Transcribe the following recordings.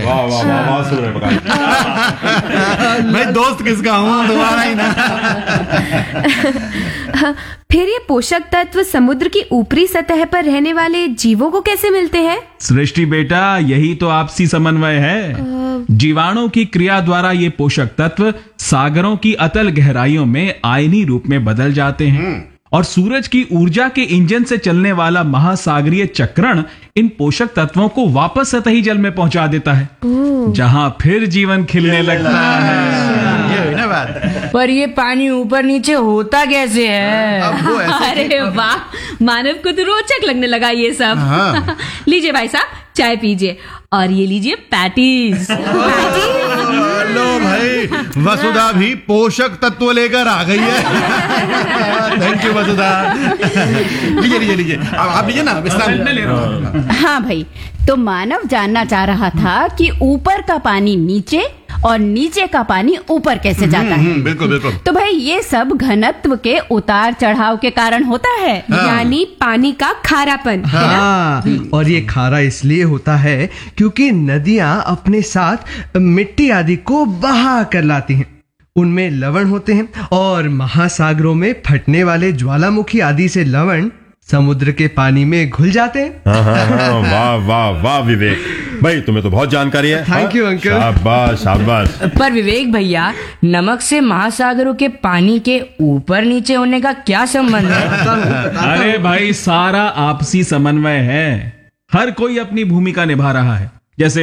वाह वाह वाह वाह, सुन रहे प्रकाश। मैं दोस्त किसका हूँ, दोबारा ही ना। फिर ये पोषक तत्व समुद्र की ऊपरी सतह पर रहने वाले जीवों को कैसे मिलते हैं? सृष्टि बेटा, यही तो आपसी समन्वय है। जीवाणु की क्रिया द्वारा ये पोषक तत्व सागरों की अतल गहराइयों में आयनी रूप में बदल जाते हैं और सूरज की ऊर्जा के इंजन से चलने वाला महासागरीय चक्रण इन पोषक तत्वों को वापस सतही जल में पहुंचा देता है, जहां फिर जीवन खिलने लगता है। ये हुई ना बात। पर ये पानी ऊपर नीचे होता कैसे है? अब वो ऐसे अरे वाह, मानव को तो रोचक लगने लगा ये सब। हाँ। लीजिए भाई साहब, चाय पीजिए और ये लीजिए पैटीज। लो भाई, वसुधा भी पोषक तत्व लेकर आ गई है। थैंक यू वसुधा। लीजिए लीजिए लीजिए, अब आप लीजिए ना, विश्राम मैं ले रहा हूं। हाँ भाई, तो मानव जानना चाह रहा था कि ऊपर का पानी नीचे और नीचे का पानी ऊपर कैसे जाता है। बिल्कुल बिल्कुल। तो भाई ये सब घनत्व के उतार चढ़ाव के कारण होता है। यानी पानी का खारापन। हाँ, और ये खारा इसलिए होता है क्योंकि नदियां अपने साथ मिट्टी आदि को बहा कर लाती हैं। उनमें लवण होते हैं और महासागरों में फटने वाले ज्वालामुखी आदि से लवण समुद्र के पानी में घुल जाते हैं। हाँ हाँ हाँ, वाह वाह वाह विवेक भाई, तुम्हें तो बहुत जानकारी है। Thank you, uncle. शाबाश शाबाश। पर विवेक भैया, नमक से महासागरों के पानी के ऊपर नीचे होने का क्या संबंध है? अरे भाई, सारा आपसी समन्वय है। हर कोई अपनी भूमिका निभा रहा है।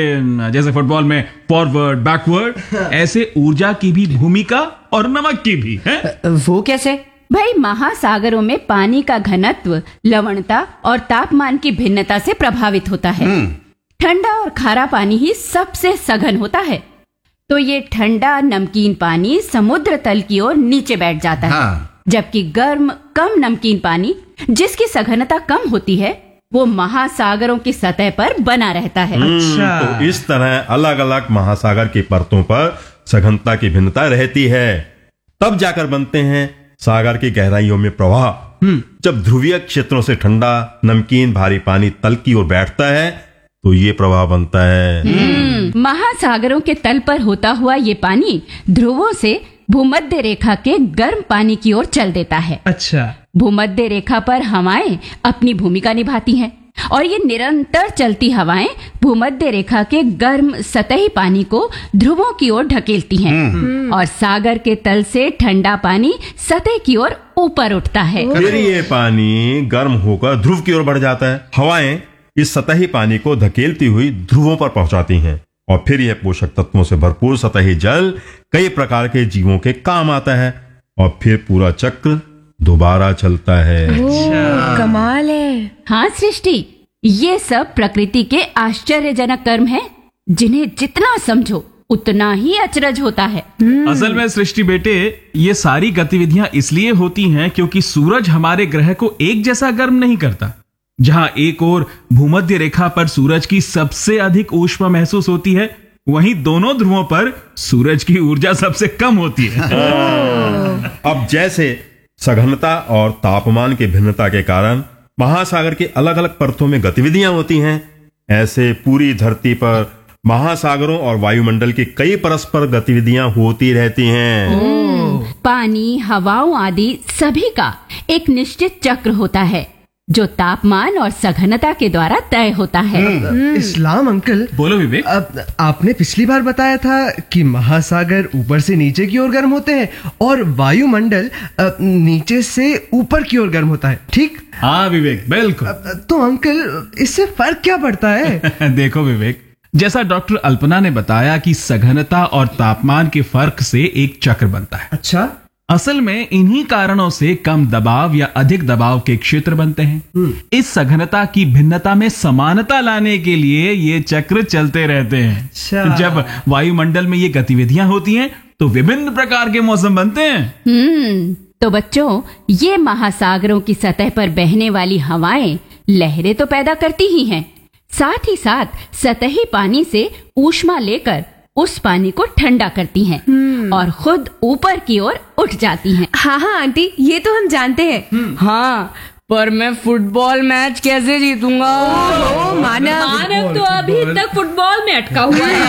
जैसे फुटबॉल में फॉरवर्ड बैकवर्ड, ऐसे ऊर्जा की भी भूमिका और नमक की भी है। वो कैसे? भाई महासागरों में पानी का घनत्व लवणता और तापमान की भिन्नता से प्रभावित होता है। ठंडा और खारा पानी ही सबसे सघन होता है, तो ये ठंडा नमकीन पानी समुद्र तल की ओर नीचे बैठ जाता है। हाँ। जबकि गर्म कम नमकीन पानी, जिसकी सघनता कम होती है, वो महासागरों की सतह पर बना रहता है। तो इस तरह अलग अलग महासागर की परतों पर सघनता की भिन्नता रहती है, तब जाकर बनते हैं सागर की गहराइयों में प्रवाह। जब ध्रुवीय क्षेत्रों से ठंडा नमकीन भारी पानी तल की ओर बैठता है तो ये प्रवाह बनता है। महासागरों के तल पर होता हुआ ये पानी ध्रुवों से भूमध्य रेखा के गर्म पानी की ओर चल देता है। अच्छा, भूमध्य रेखा पर हवाएं अपनी भूमिका निभाती हैं और ये निरंतर चलती हवाएं भूमध्य रेखा के गर्म सतही पानी को ध्रुवों की ओर ढकेलती हैं और सागर के तल से ठंडा पानी सतह की ओर ऊपर उठता है। फिर ये पानी गर्म होकर ध्रुव की ओर बढ़ जाता है। हवाएं इस सतही पानी को धकेलती हुई ध्रुवों पर पहुंचाती हैं और फिर यह पोषक तत्वों से भरपूर सतही जल कई प्रकार के जीवों के काम आता है और फिर पूरा चक्र दोबारा चलता है। कमाल है। हाँ सृष्टि, ये सब प्रकृति के आश्चर्यजनक कर्म हैं, जिन्हें जितना समझो उतना ही अचरज होता है। असल में सृष्टि बेटे, ये सारी गतिविधियां इसलिए होती हैं क्योंकि सूरज हमारे ग्रह को एक जैसा गर्म नहीं करता। जहां एक ओर भूमध्य रेखा पर सूरज की सबसे अधिक ऊष्मा महसूस होती है, वहीं दोनों ध्रुवों पर सूरज की ऊर्जा सबसे कम होती है। अब जैसे सघनता और तापमान की भिन्नता के कारण महासागर की अलग अलग परतों में गतिविधियां होती हैं, ऐसे पूरी धरती पर महासागरों और वायुमंडल की कई परस्पर गतिविधियां होती रहती हैं। पानी, हवाओं आदि सभी का एक निश्चित चक्र होता है, जो तापमान और सघनता के द्वारा तय होता है। इस्लाम अंकल, बोलो विवेक। अब आपने पिछली बार बताया था कि महासागर ऊपर से नीचे की ओर गर्म होते हैं और वायुमंडल नीचे से ऊपर की ओर गर्म होता है, ठीक? हाँ विवेक, बिल्कुल। तो अंकल, इससे फर्क क्या पड़ता है? देखो विवेक, जैसा डॉक्टर अल्पना ने बताया कि सघनता और तापमान के फर्क से एक चक्र बनता है। अच्छा, असल में इन्हीं कारणों से कम दबाव या अधिक दबाव के क्षेत्र बनते हैं। इस सघनता की भिन्नता में समानता लाने के लिए ये चक्र चलते रहते हैं। अच्छा। जब वायुमंडल में ये गतिविधियां होती हैं तो विभिन्न प्रकार के मौसम बनते हैं। तो बच्चों, ये महासागरों की सतह पर बहने वाली हवाएं लहरें तो पैदा करती ही हैं, साथ ही साथ सतही पानी से ऊष्मा लेकर उस पानी को ठंडा करती हैं और खुद ऊपर की ओर उठ जाती हैं। हाँ हाँ आंटी, ये तो हम जानते हैं। हाँ, पर मैं फुटबॉल मैच कैसे जीतूंगा? मानव तो अभी तक फुटबॉल में अटका हुआ है।